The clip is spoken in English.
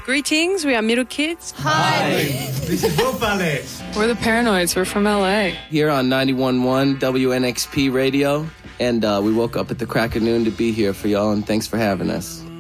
Greetings, we are Middle Kids. Hi. This is Wolf Alex. We're the Paranoids. We're from LA. Here on 91.1 WNXP Radio. And we woke up at the crack of noon to be here for y'all, and thanks for having us.